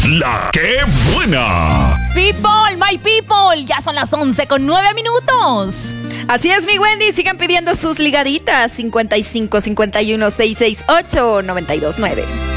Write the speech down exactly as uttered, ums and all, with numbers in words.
La que buena. People, my people, ya son las once con nueve minutos. Así es, mi Wendy, sigan pidiendo sus ligaditas. cincuenta y cinco, cincuenta y uno, seiscientos sesenta y ocho, noventa y dos nueve.